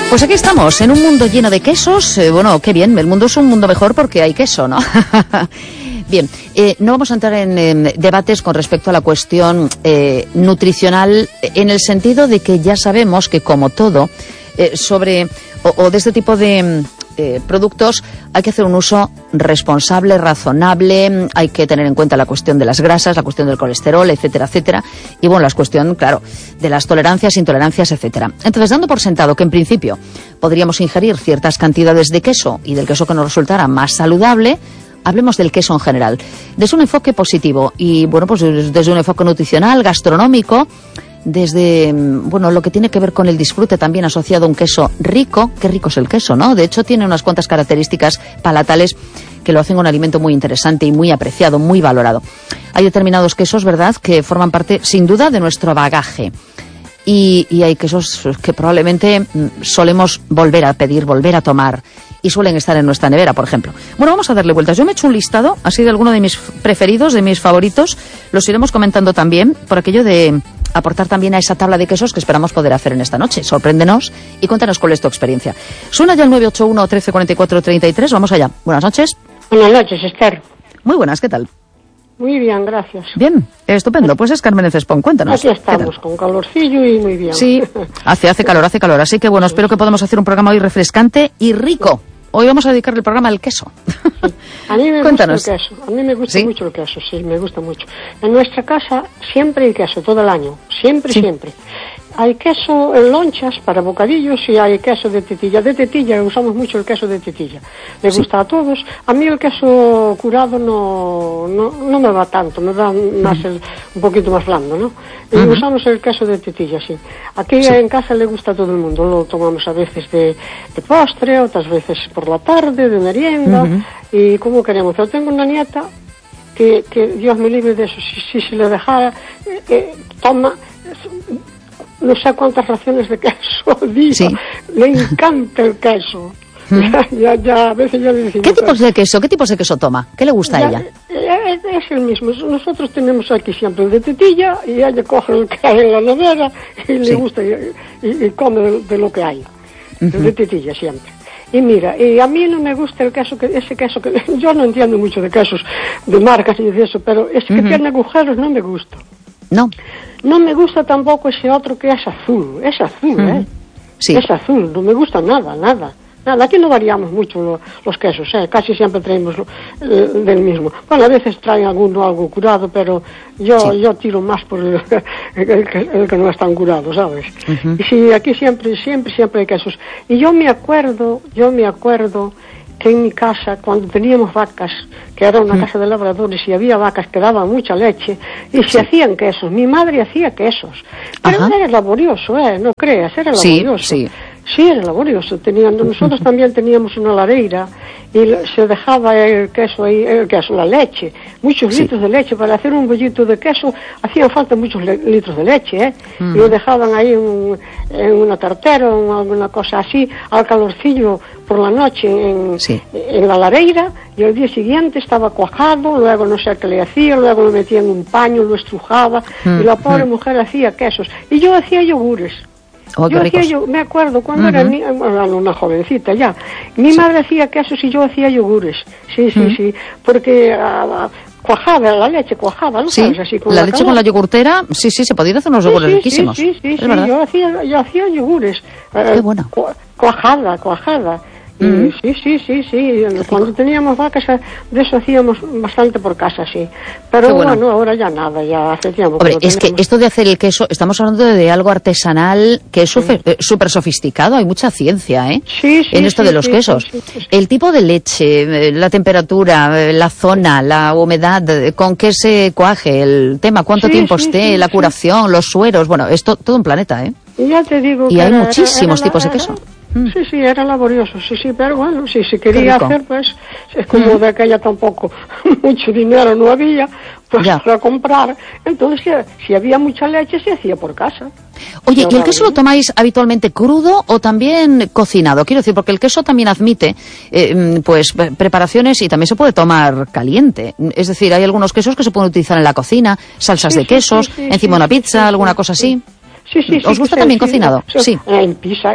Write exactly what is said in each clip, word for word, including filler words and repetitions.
Pues aquí estamos, en un mundo lleno de quesos. Eh, bueno, qué bien, el mundo es un mundo mejor porque hay queso, ¿no? Bien, eh, no vamos a entrar en eh, debates con respecto a la cuestión eh, nutricional, en el sentido de que ya sabemos que, como todo, eh, sobre o, o de este tipo de eh, productos hay que hacer un uso responsable, razonable, hay que tener en cuenta la cuestión de las grasas, la cuestión del colesterol, etcétera, etcétera, y bueno, la cuestión, claro, de las tolerancias, intolerancias, etcétera. Entonces, dando por sentado que en principio podríamos ingerir ciertas cantidades de queso y del queso que nos resultara más saludable, hablemos del queso en general, desde un enfoque positivo y, bueno, pues desde un enfoque nutricional, gastronómico, desde, bueno, lo que tiene que ver con el disfrute también asociado a un queso rico. Qué rico es el queso, ¿no? De hecho, tiene unas cuantas características palatales que lo hacen un alimento muy interesante y muy apreciado, muy valorado. Hay determinados quesos, ¿verdad?, que forman parte, sin duda, de nuestro bagaje. Y, y hay quesos que probablemente solemos volver a pedir, volver a tomar, y suelen estar en nuestra nevera, por ejemplo. Bueno, vamos a darle vueltas. Yo me he hecho un listado, así de alguno de mis preferidos, de mis favoritos. Los iremos comentando también, por aquello de aportar también a esa tabla de quesos que esperamos poder hacer en esta noche. Sorpréndenos y cuéntanos cuál es tu experiencia. Suena ya el nueve ocho uno, trece, cuarenta y cuatro, treinta y tres. Vamos allá. Buenas noches. Buenas noches, Esther. Muy buenas, ¿qué tal? Muy bien, gracias. Bien, estupendo. Pues es Carmen Cespón, cuéntanos. Aquí estamos, con calorcillo y muy bien. Sí, hace, hace calor, hace calor. Así que bueno, espero que podamos hacer un programa hoy refrescante y rico. Hoy vamos a dedicarle el programa al queso. Sí. A mí me Cuéntanos. gusta el queso, a mí me gusta ¿Sí? mucho el queso, sí, me gusta mucho. En nuestra casa siempre hay queso, todo el año, siempre, Sí. siempre. Hay queso en lonchas para bocadillos y hay queso de tetilla. De tetilla, usamos mucho el queso de tetilla. Le Sí. gusta a todos. A mí el queso curado no, no, no me va tanto, me va más el, un poquito más blando, ¿no? Y Uh-huh. usamos el queso de tetilla, sí. Aquí Sí. en casa le gusta a todo el mundo. Lo tomamos a veces de, de postre, otras veces por la tarde, de merienda, Uh-huh. y como queremos. Yo tengo una nieta que, que Dios me libre de eso, si, si se le dejara, eh, eh, toma no sé cuántas raciones de queso al día. Sí. Le encanta el queso. Ya, ya, ya, a veces ya le decimos... ¿Qué tipos de queso? ¿Qué tipos de queso toma? ¿Qué le gusta a Ya, ella? eh, Es, es el mismo. Nosotros tenemos aquí siempre el de tetilla y ella coge el que hay en la nevera y le Sí. gusta y, y- y come de, de lo que hay. El Ujú. de tetilla siempre. Y mira, y a mí no me gusta el queso, que ese queso que... Yo no entiendo mucho de quesos, de marcas y de eso, pero ese que Ujú. tiene agujeros no me gusta. No. No me gusta tampoco ese otro que es azul. Es azul, Ujú. ¿eh? Sí. Es azul, no me gusta nada, nada. Nada, aquí no variamos mucho lo- los quesos, ¿eh? Casi siempre traemos lo- el- del mismo. Bueno, a veces traen alguno algo curado, pero yo Sí. yo tiro más por el, el- el que- el que no es tan curado, ¿sabes? Ujú. Y sí, aquí siempre, siempre, siempre hay quesos. Y yo me acuerdo, yo me acuerdo que en mi casa, cuando teníamos vacas, que era una Mm. casa de labradores y había vacas que daban mucha leche, y se hacían quesos. Mi madre hacía quesos. Pero Ajá. era laborioso, ¿eh? No creas, era Sí, laborioso. sí. Sí, era laborioso. Tenían, nosotros también teníamos una lareira y le- se dejaba el queso ahí, el queso, la leche, muchos Sí. litros de leche. Para hacer un bollito de queso hacían falta muchos le- litros de leche, ¿eh? Mm. Y lo dejaban ahí en, en una tartera o en alguna cosa así, al calorcillo por la noche en, Sí. en la lareira, y al día siguiente estaba cuajado, luego no sé qué le hacía, luego lo metía en un paño, lo estrujaba, Mm, y la pobre mm. mujer hacía quesos. Y yo hacía yogures. Oh, qué Yo ricos. hacía yo, me acuerdo cuando Ujú. era, ni- bueno, era una jovencita ya. Mi madre hacía quesos y yo hacía yogures. Sí, sí, Mm. sí. Porque ah, cuajaba, la leche cuajaba, ¿no Sí, sabes? Así con la leche calor. con la yogurtera, sí, sí, se podían hacer unos Sí, yogures sí, riquísimos. Sí, sí, sí, Es sí, verdad. yo hacía, yo hacía yogures. eh, Qué bueno. cua- Cuajada, cuajada. Y Mm. sí, sí, sí, sí. Cuando teníamos vacas, eh, de eso hacíamos bastante por casa, sí. Pero Qué bueno. bueno. ahora ya nada, ya hace tiempo. Hombre, no es que tenemos. esto de hacer el queso, estamos hablando de algo artesanal que es súper eh, súper sofisticado, hay mucha ciencia, ¿eh? Sí, sí, en esto sí, de los sí, quesos. sí, sí, sí. El tipo de leche, eh, la temperatura, eh, la zona, la humedad, eh, con qué se cuaje, el tema, cuánto Sí, tiempo sí, esté, sí, la sí. curación, los sueros, bueno, es to- todo un planeta, ¿eh? Y ya te digo Y que hay era- muchísimos era- tipos de era- queso. Mm. Sí, sí, era laborioso, sí, sí, pero bueno, si se quería rico. hacer, pues, es como Mm. de aquella tampoco mucho dinero no había, pues Ya. para comprar. Entonces, si, si había mucha leche, se hacía por casa. Oye, ¿y el Pero, queso lo tomáis habitualmente crudo o también cocinado? Quiero decir, porque el queso también admite eh, mm, pues pre- preparaciones y también se puede tomar caliente. Es decir, hay algunos quesos que se pueden utilizar en la cocina, salsas Sí, de sí, quesos, sí, sí, encima sí, una sí, pizza, sí, alguna sí, cosa sí. así. Sí, sí, sí. ¿Os gusta sí, también sí, cocinado? sí, Sí. En pizza, en,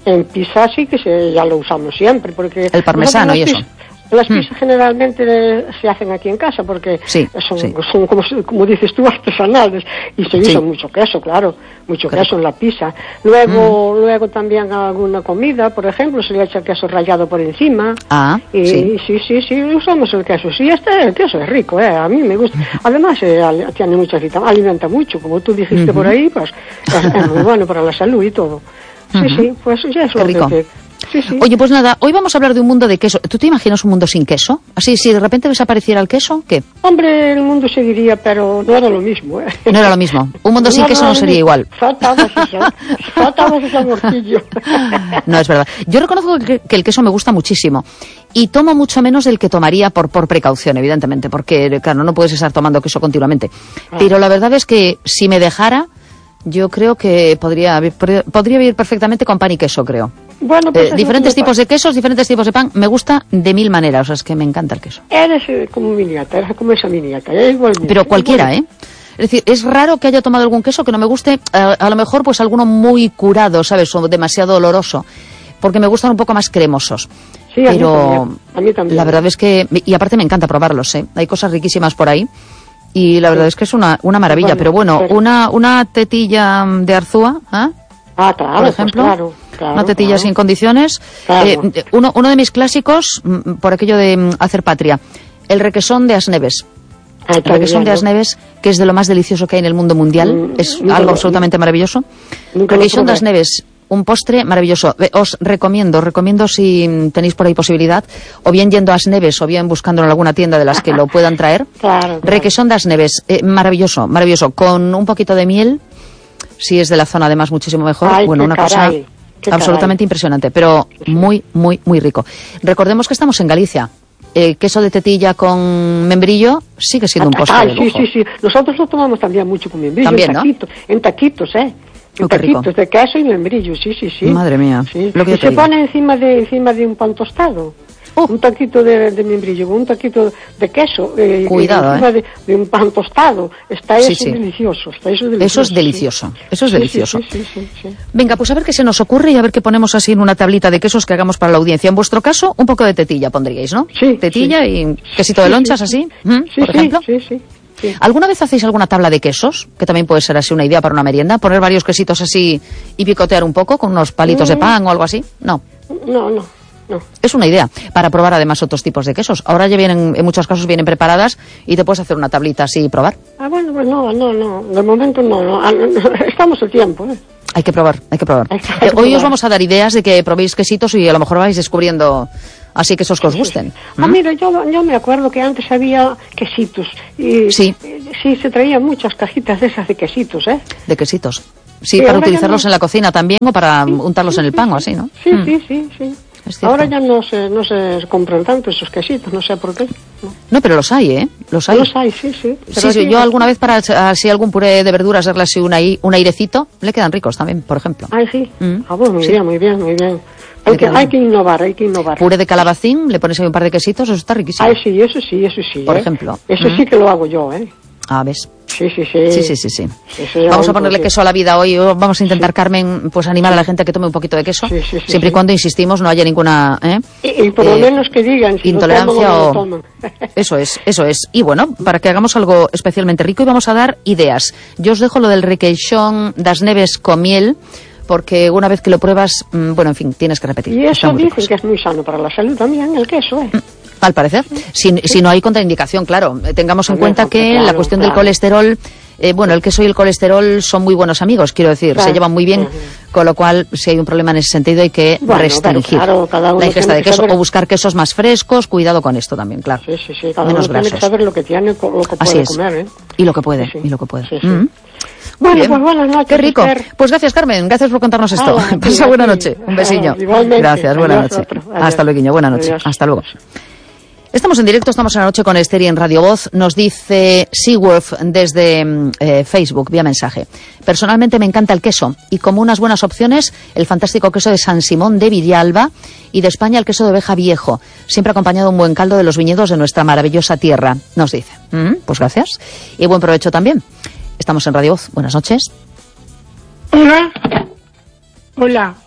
En pizza sí que se, ya lo usamos siempre, porque... El parmesano y eso. Las pizzas mm. generalmente eh, se hacen aquí en casa porque sí, son, sí. son como, como dices tú, artesanales, y se usa sí. mucho queso, claro, mucho claro. queso en la pizza. Luego mm. luego también alguna comida, por ejemplo, se le echa queso rallado por encima. Ah, y, sí. sí, sí, sí, usamos el queso. Sí, este el queso es rico, eh, a mí me gusta. Además, eh, tiene mucha vitaminas, alimenta mucho, como tú dijiste uh-huh. por ahí, pues es, es muy bueno para la salud y todo. Sí, uh-huh. sí, pues ya es Qué lo rico. que... Sí, sí. Oye, pues nada, hoy vamos a hablar de un mundo de queso. ¿Tú te imaginas un mundo sin queso? Así, si de repente desapareciera el queso, ¿qué? Hombre, el mundo se diría, pero no era lo mismo, ¿eh? No era lo mismo. Un mundo no sin queso no sería igual. Faltaba ese, faltaba ese saborcillo. No, es verdad. Yo reconozco que, que el queso me gusta muchísimo. Y tomo mucho menos del que tomaría por, por precaución, evidentemente, porque, claro, no puedes estar tomando queso continuamente. Ah. Pero la verdad es que si me dejara, yo creo que podría, podría vivir perfectamente con pan y queso, creo. Bueno, pues eh, diferentes tipos de quesos, diferentes tipos de pan, me gusta de mil maneras, o sea, es que me encanta el queso. Eres eh, como miniata, eres como esa miniata, es igual. Pero cualquiera, ¿eh? Es decir, es raro que haya tomado algún queso que no me guste, a, a lo mejor pues alguno muy curado, ¿sabes? O demasiado oloroso, porque me gustan un poco más cremosos. Sí, pero a mí también, a mí también. La verdad es que, y aparte me encanta probarlos, ¿eh? Hay cosas riquísimas por ahí. Y la verdad sí. es que es una, una maravilla, bueno, pero bueno, pero... una una tetilla de Arzúa, ¿eh? Ah, claro, por ejemplo, pues claro, claro, una tetilla claro. sin condiciones. Claro. Eh, uno, uno de mis clásicos, por aquello de hacer patria, el requesón de Asneves. Ah, el requesón de Asneves, que es de lo más delicioso que hay en el mundo mundial, mm, es algo lo, absolutamente maravilloso. Requesón de Asneves, un postre maravilloso. Os recomiendo, recomiendo si tenéis por ahí posibilidad, o bien yendo a Asneves, o bien buscando en alguna tienda de las que lo puedan traer. Claro, claro. Requesón de Asneves, eh, maravilloso, maravilloso, con un poquito de miel. Si es de la zona, además, muchísimo mejor. Ay, bueno, una caray, cosa absolutamente caray. impresionante, pero muy, muy, muy rico. Recordemos que estamos en Galicia. El queso de tetilla con membrillo sigue siendo un postre Ay, de lujo. Sí, sí, sí. Nosotros lo tomamos también mucho con membrillo. También, en, taquito, ¿no? en taquitos, ¿eh? En oh, taquitos de queso y membrillo, sí, sí, sí. Madre mía. Sí. Lo que y yo se te pone encima de, encima de un pan tostado. Uh. Un taquito de, de membrillo, un taquito de queso. Eh, Cuidado, encima ¿eh? de, de un pan tostado. Está eso sí, sí. delicioso. Está eso delicioso. Eso es delicioso. Sí. Eso es sí, delicioso. Sí, sí, sí, sí, sí. Venga, pues a ver qué se nos ocurre y a ver qué ponemos así en una tablita de quesos que hagamos para la audiencia. En vuestro caso, un poco de tetilla pondríais, ¿no? Sí. Tetilla sí. y quesito de lonchas, sí, así, sí. ¿Mm? Sí, por ejemplo. Sí, sí, sí. ¿Alguna vez hacéis alguna tabla de quesos? Que también puede ser así una idea para una merienda. Poner varios quesitos así y picotear un poco con unos palitos mm. de pan o algo así. No. No, no. No. Es una idea para probar además otros tipos de quesos. Ahora ya vienen, en muchos casos vienen preparadas y te puedes hacer una tablita así y probar. Ah, bueno, pues no, no, no. De momento no, no. Estamos a tiempo, ¿eh? Hay que probar, hay que probar. Hay que, hay eh, que hoy probar. os vamos a dar ideas de que probéis quesitos y a lo mejor vais descubriendo así quesos que os gusten. ¿Mm? Ah, mira, yo, yo me acuerdo que antes había quesitos. Y, sí. Eh, sí, se traían muchas cajitas de esas de quesitos, ¿eh? De quesitos. Sí, sí para utilizarlos no... en la cocina también o para sí, untarlos sí, en el sí, pan sí, o así, ¿no? Sí, mm. sí, sí, sí. Ahora ya no se, no se compran tanto esos quesitos, no sé por qué. No, no pero los hay, ¿eh? Los hay. Los hay, sí, sí. Sí, sí, yo alguna vez para así algún puré de verduras, darle así un, un airecito, le quedan ricos también, por ejemplo. Ay, sí. Mm. Ah, bueno, muy sí. bien, muy bien, muy bien. Hay que, hay que innovar, hay que innovar. Puré de calabacín, le pones ahí un par de quesitos, eso está riquísimo. Ay, sí, eso sí, eso sí. Por ¿eh? ejemplo. Eso ¿Mm? sí que lo hago yo, ¿eh? Ah, ¿ves? Sí, sí, sí. Sí, sí, sí, sí. sí vamos a ponerle porque... queso a la vida hoy. Vamos a intentar, sí. Carmen, pues animar sí. a la gente a que tome un poquito de queso. Sí, sí, sí, siempre sí. y cuando, insistimos, no haya ninguna... ¿eh? Y, y por lo eh, menos que digan si intolerancia lo o... toman. Eso es, eso es. Y bueno, para que hagamos algo especialmente rico y vamos a dar ideas. Yo os dejo lo del requeixón das neves con miel, porque una vez que lo pruebas, mmm, bueno, en fin, tienes que repetir. Y eso dicen que es muy sano para la salud también, el queso, ¿eh? Al parecer. Si, sí. si no hay contraindicación, claro. Tengamos en cuenta que claro, la cuestión claro. del colesterol, eh, bueno, el queso y el colesterol son muy buenos amigos, quiero decir, claro. se llevan muy bien, uh-huh. con lo cual, si hay un problema en ese sentido, hay que bueno, restringir claro, cada uno la ingesta de queso saber... o buscar quesos más frescos. Cuidado con esto también, claro. Sí, sí, sí. Cada menos uno grasos. tiene que saber lo que tiene, lo que Así puede es. comer, ¿eh? Y lo que puede, sí, sí. y lo que puede. Sí, sí. Mm. Bueno, bien. pues buenas noches. Qué rico. Esther. Pues gracias, Carmen. Gracias por contarnos esto. Ah, Pasa buena noche. Un besillo. Ah, igualmente. Gracias, buena Adiós, noche. otro. Hasta luego, buena noche. Adiós. Hasta luego. Estamos en directo, estamos en la noche con Esther y en Radio Voz. Nos dice Seaworth desde eh, Facebook, vía mensaje. Personalmente me encanta el queso y como unas buenas opciones, el fantástico queso de San Simón de Villalba y de España el queso de oveja viejo, siempre acompañado de un buen caldo de los viñedos de nuestra maravillosa tierra, nos dice. Mm, pues gracias y buen provecho también. Estamos en Radio Voz. Buenas noches. Hola. Hola.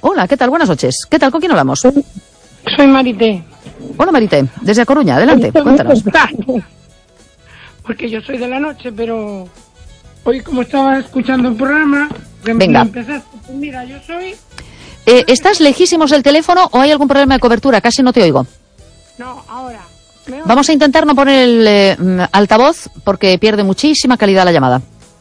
Hola, ¿qué tal? Buenas noches. ¿Qué tal? ¿Con quién hablamos? Soy Marité. Hola, Marité, desde A Coruña. Adelante, cuéntanos. Porque yo soy de la noche, pero hoy como estaba escuchando el programa, que Venga. empezaste, pues mira, yo soy... Eh, ¿Estás lejísimos del teléfono o hay algún problema de cobertura? Casi no te oigo. No, ahora. Vamos a intentar no poner el eh, altavoz porque pierde muchísima calidad la llamada.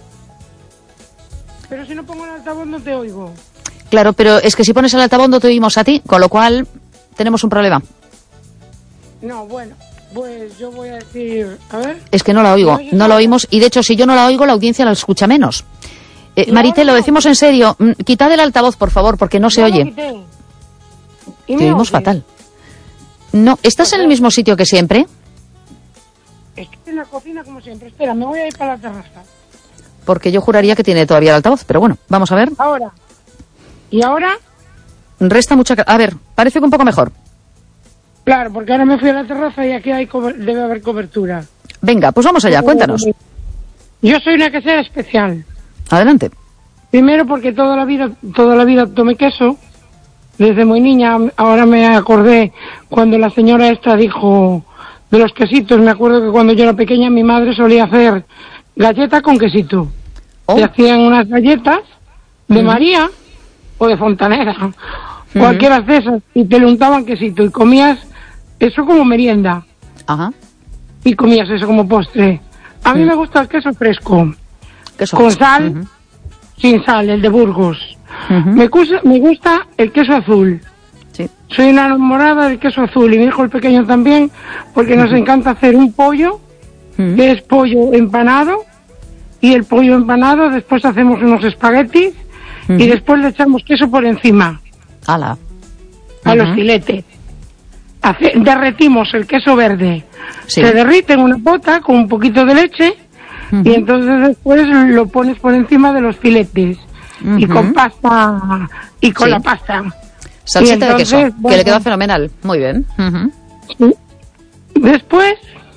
Pero si no pongo el altavoz no te oigo. Claro, pero es que si pones el altavoz no te oímos a ti, con lo cual tenemos un problema. No, bueno, pues yo voy a decir, a ver... Es que no la oigo, no la oímos, y de hecho si yo no la oigo la audiencia la escucha menos. Eh, Marité, lo decimos en serio, quitad el altavoz por favor porque no se oye. Te oímos fatal. No, ¿estás en el mismo sitio que siempre? Estoy en la cocina como siempre. Espera, me voy a ir para la terraza. Porque yo juraría que tiene todavía el altavoz, pero bueno, vamos a ver. Ahora. ¿Y ahora? Resta mucha... A ver, parece que un poco mejor. Claro, porque ahora me fui a la terraza y aquí hay cober... debe haber cobertura. Venga, pues vamos allá, cuéntanos. Yo soy una quesera especial. Adelante. Primero porque toda la vida, toda la vida tomé queso. Desde muy niña, ahora me acordé cuando la señora esta dijo de los quesitos, me acuerdo que cuando yo era pequeña mi madre solía hacer galletas con quesito. Oh. Se hacían unas galletas de uh-huh. María o de Fontanera, uh-huh. cualquiera de esas, y te le untaban quesito y comías eso como merienda. Ajá. Y comías eso como postre. A mí uh-huh. me gusta el queso fresco, queso con fresco. sal, uh-huh. sin sal, el de Burgos. Uh-huh. Me, gusta, me gusta el queso azul. Sí. Soy una enamorada del queso azul y mi hijo el pequeño también, porque nos uh-huh. encanta hacer un pollo, uh-huh. que es pollo empanado, y el pollo empanado después hacemos unos espaguetis uh-huh. y después le echamos queso por encima. ¡Hala! A uh-huh. los filetes. Hace, derretimos el queso verde. Sí. Se derrite en una pota con un poquito de leche uh-huh. y entonces después lo pones por encima de los filetes. Uh-huh. Y con pasta, y con sí. la pasta. Salsita entonces, de queso, bueno, que le queda fenomenal. Muy bien. Uh-huh. Sí. Después,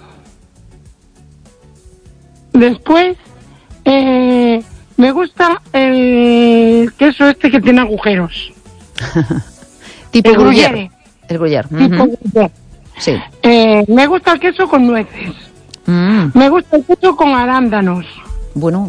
después, eh, me gusta el queso este que tiene agujeros. Tipo el gruyère. gruyère. El gruyère. Uh-huh. Tipo gruyère. Sí. Eh, me gusta el queso con nueces. Mm. Me gusta el queso con arándanos. Bueno.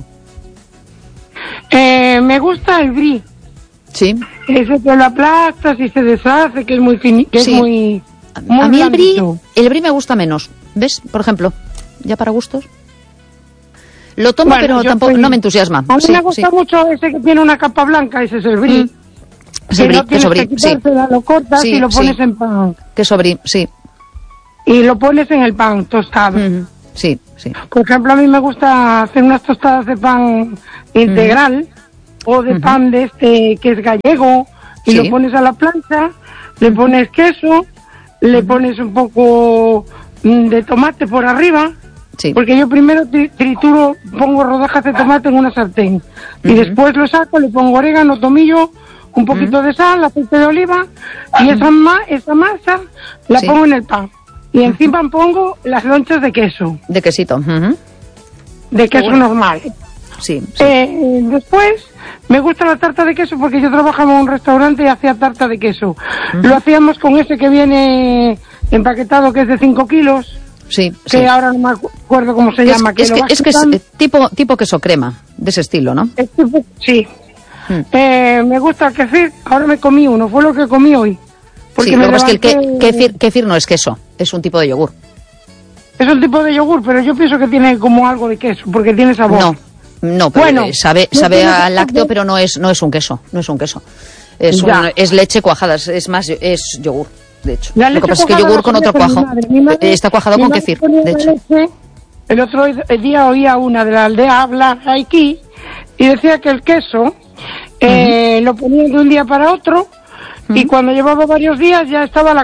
Eh, me gusta el brie. Sí. Ese que lo aplastas y se deshace, que es muy finito, que sí. es muy, muy a mí el brie, el brie me gusta menos. ¿Ves? Por ejemplo, ya para gustos. Lo tomo, bueno, pero tampoco soy... no me entusiasma. A mí sí, me gusta sí. mucho ese que tiene una capa blanca, ese es el brie. Mm. Es el brie, no queso brie, sí. Lo cortas sí, y lo pones sí. en pan. Queso brie, sí. Y lo pones en el pan tostado. Mm-hmm. Sí, sí. Por ejemplo, a mí me gusta hacer unas tostadas de pan integral mm-hmm. o de mm-hmm. pan de este que es gallego y sí. lo pones a la plancha, le pones queso, mm-hmm. le pones un poco de tomate por arriba, sí. porque yo primero trituro, pongo rodajas de tomate en una sartén mm-hmm. y después lo saco, le pongo orégano, tomillo, un poquito mm-hmm. de sal, aceite de oliva y mm-hmm. esa, ma- esa masa la sí. pongo en el pan. Y encima uh-huh. pongo las lonchas de queso. De quesito. Uh-huh. De queso bueno. normal. Sí. sí. Eh, después, me gusta la tarta de queso porque yo trabajaba en un restaurante y hacía tarta de queso. Uh-huh. Lo hacíamos con ese que viene empaquetado, que es de cinco kilos. Sí, que sí. ahora no me acuerdo cómo se es, llama. Que es, que, es que es tipo, tipo queso crema, de ese estilo, ¿no? Es tipo, sí. Hmm. Eh, me gusta el kefir, ahora me comí uno, fue lo que comí hoy. Porque sí, lo que pasa es que el kefir, kefir no es queso, es un tipo de yogur. Es un tipo de yogur, pero yo pienso que tiene como algo de queso, porque tiene sabor. No, no, pero bueno, sabe, sabe a lácteo, pero no es, no es un queso, no es un queso. Es, un, es leche cuajada, es más, es yogur, de hecho. Lo que pasa es que yogur con otro cuajo, madre, madre, está cuajado con kefir, de hecho. Leche, el otro día oía una de la aldea hablar aquí y decía que el queso eh, uh-huh. lo ponían de un día para otro. Y cuando llevaba varios días ya estaba la